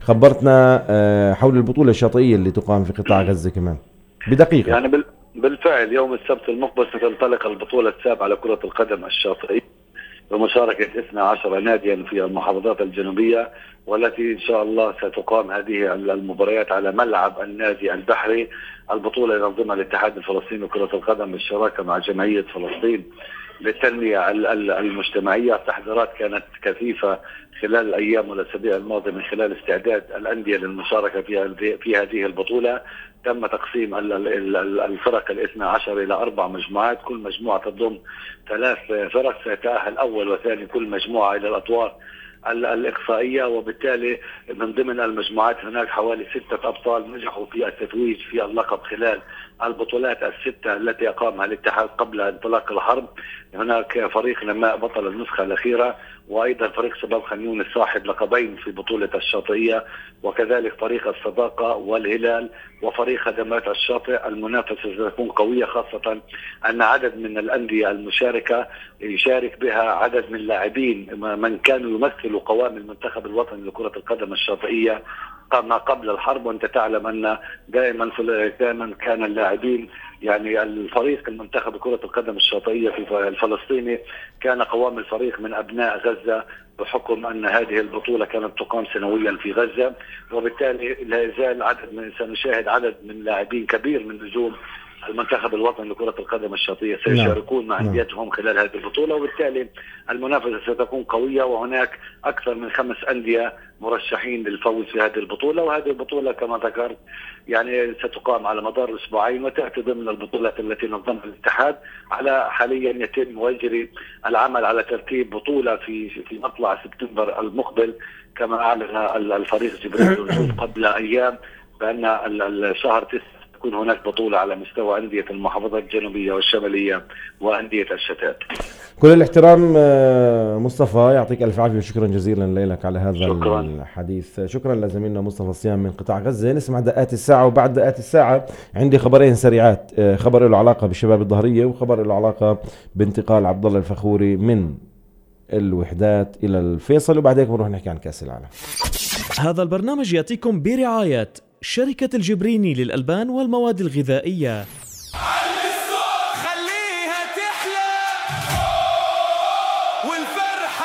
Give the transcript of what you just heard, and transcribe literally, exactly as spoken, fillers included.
خبرتنا حول البطولة الشاطئية اللي تقام في قطاع غزة كمان بدقيقة. يعني بالفعل يوم السبت المقبل ستنطلق البطولة السابعة لكرة القدم الشاطئية بمشاركة اثنا عشر ناديا في المحافظات الجنوبية، والتي إن شاء الله ستقام هذه المباريات على ملعب النادي البحري. البطولة ينظمها الاتحاد الفلسطيني لكرة القدم بالشراكة مع جمعية فلسطين للتنمية المجتمعية. التحضيرات كانت كثيفة خلال الأيام والأسابيع الماضية من خلال استعداد الأندية للمشاركة في في هذه البطولة. تم تقسيم الفرق الاثنى عشر إلى أربع مجموعات، كل مجموعة تضم ثلاث فرق سيتأهل أول وثاني كل مجموعة إلى الأدوار الإقصائية، وبالتالي من ضمن المجموعات هناك حوالي ستة أبطال نجحوا في التتويج في اللقب خلال البطولات الستة التي أقامها الاتحاد قبل انطلاق الحرب. هناك فريق نماء بطل النسخة الأخيرة، وأيضا فريق شباب خنيون صاحب لقبين في بطولة الشاطئية، وكذلك فريق الصداقة والهلال وفريق خدمات الشاطئ. المنافسة ستكون قوية، خاصة أن عدد من الأندية المشاركة يشارك بها عدد من اللاعبين من كانوا يمثلوا قوام المنتخب الوطني لكرة القدم الشاطئية ما قبل الحرب. وأنت تعلم أن دائما دائما كان اللاعبين يعني الفريق المنتخب كرة القدم الشاطئية في الفلسطيني كان قوام الفريق من أبناء غزة، بحكم أن هذه البطولة كانت تقام سنويا في غزة، وبالتالي لا يزال عدد من سنشاهد عدد من لاعبين كبير من نجوم المنتخب الوطني لكرة القدم الشاطئية سيشاركون مع أنديتهم خلال هذه البطولة، وبالتالي المنافسة ستكون قوية. وهناك أكثر من خمس أندية مرشحين للفوز في هذه البطولة. وهذه البطولة كما ذكرت يعني ستقام على مدار أسبوعين، وتأتي ضمن البطولات التي نظمها الاتحاد. على حاليا يتم ويجري العمل على ترتيب بطولة في في مطلع سبتمبر المقبل، كما أعلن الفريق جبريل قبل أيام بأن الشهر تسعة تكون هناك بطولة على مستوى أندية المحافظات الجنوبية والشمالية وأندية الشتات. كل الاحترام مصطفى، يعطيك ألف عافية وشكرا جزيلا لك على هذا شكرا. الحديث شكرا لزميلنا مصطفى صيام من قطاع غزة. نسمع دقات الساعة، وبعد دقات الساعة عندي خبرين سريعات، خبر له علاقة بالشباب الظهرية وخبر له علاقة بانتقال عبد الله الفخوري من الوحدات إلى الفيصل، وبعدين بنروح نحكي عن كأس العالم. هذا البرنامج يأتيكم برعاية شركة الجبريني للألبان والمواد الغذائية.